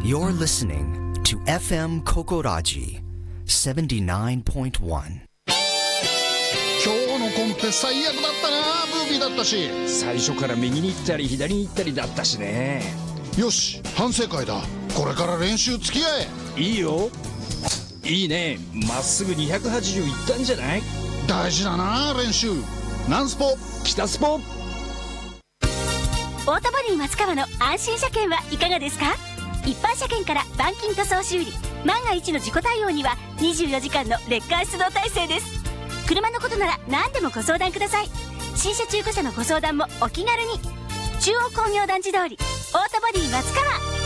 You're listening to FM Kokoraji 79.1. 今日のコンペ最悪だったな。ブービーだったし、 最初から右に行ったり左に行ったりだったしね。 よし、反省会だ。これから練習付き合え。 いいよ。いいね。まっすぐ280いったんじゃない？ 大事だな、練習。ナンスポ北スポ。 オートボディ松川の安心車検はいかがですか？一般車検から板金塗装修理、万が一の事故対応には24時間のレッカー出動体制です。車のことなら何でもご相談ください。新車中古車のご相談もお気軽に。中央工業団地通りオートボディ松川。